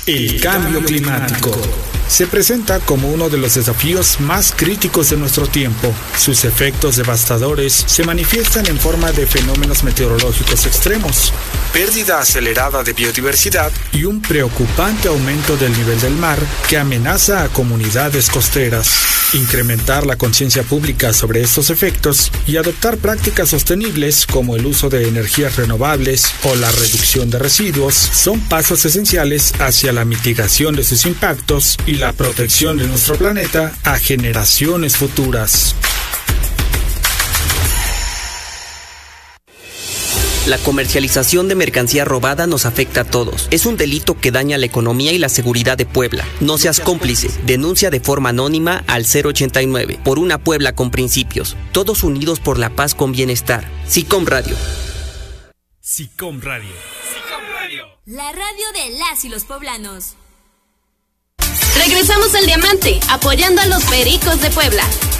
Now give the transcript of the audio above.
El cambio climático se presenta como uno de los desafíos más críticos de nuestro tiempo. Sus efectos devastadores se manifiestan en forma de fenómenos meteorológicos extremos, pérdida acelerada de biodiversidad y un preocupante aumento del nivel del mar que amenaza a comunidades costeras. Incrementar la conciencia pública sobre estos efectos y adoptar prácticas sostenibles como el uso de energías renovables o la reducción de residuos son pasos esenciales hacia la mitigación de sus impactos y la protección de nuestro planeta a generaciones futuras. La comercialización de mercancía robada nos afecta a todos. Es un delito que daña la economía y la seguridad de Puebla. No seas cómplice. Denuncia de forma anónima al 089 por una Puebla con principios. Todos unidos por la paz con bienestar. SICOM Radio. SICOM Radio. SICOM Radio. La radio de las y los poblanos. Regresamos al Diamante, apoyando a los Pericos de Puebla.